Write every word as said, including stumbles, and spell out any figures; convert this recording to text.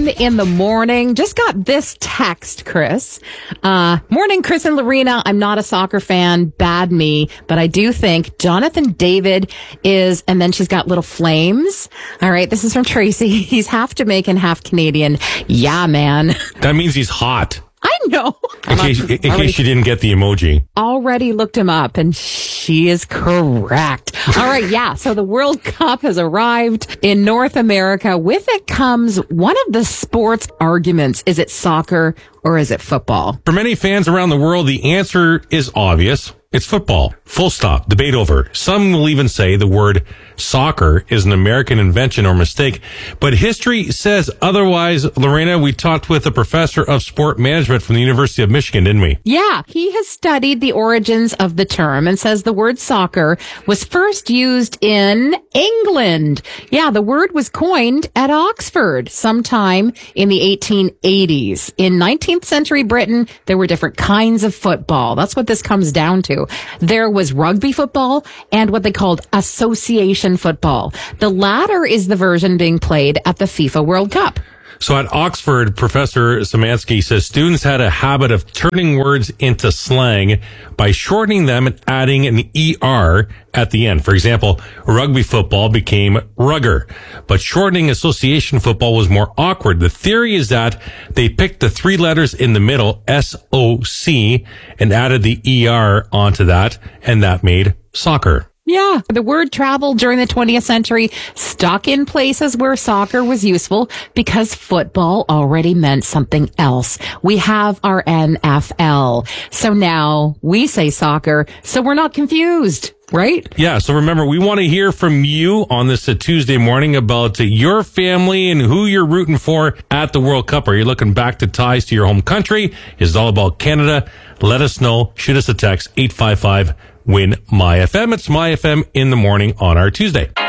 in the morning. Just got this text, Chris. Uh, morning, Chris and Lorena. I'm not a soccer fan. Bad me. But I do think Jonathan David is, and then she's got little flames. All right. This is from Tracy. He's half Jamaican, half Canadian. Yeah, man. That means he's hot. I know. In case, in case you didn't get the emoji. Already looked him up, and she is correct. All right, yeah. So the World Cup has arrived in North America. With it comes one of the sports arguments. Is it soccer or is it football? For many fans around the world, the answer is obvious. It's football. Full stop. Debate over. Some will even say the word soccer is an American invention or mistake, but history says otherwise. Lorena, we talked with a professor of sport management from the University of Michigan, didn't we? Yeah, he has studied the origins of the term and says the word soccer was first used in England. Yeah, the word was coined at Oxford sometime in the eighteen eighties. In nineteenth century Britain, there were different kinds of football. That's what this comes down to. There was rugby football and what they called association football. The latter is the version being played at the FIFA World Cup. So at Oxford, Professor Szymanski says students had a habit of turning words into slang by shortening them and adding an E R at the end. For example, rugby football became rugger, but shortening association football was more awkward. The theory is that they picked the three letters in the middle, S O C, and added the E R onto that, and that made soccer. Yeah, the word traveled during the twentieth century, stuck in places where soccer was useful because football already meant something else. We have our N F L. So now we say soccer, so we're not confused. Right? Yeah. So remember, we want to hear from you on this uh, Tuesday morning about uh, your family and who you're rooting for at the World Cup. Are you looking back to ties to your home country? Is it all about Canada? Let us know. Shoot us a text, eight five five, W I N, MyFM. It's MyFM in the morning on our Tuesday.